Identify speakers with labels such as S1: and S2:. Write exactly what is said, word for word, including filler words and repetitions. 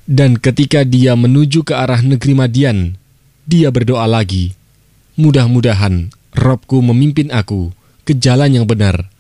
S1: Dan ketika dia menuju ke arah negeri Madian, dia berdoa lagi, "Mudah-mudahan Robku memimpin aku ke jalan yang benar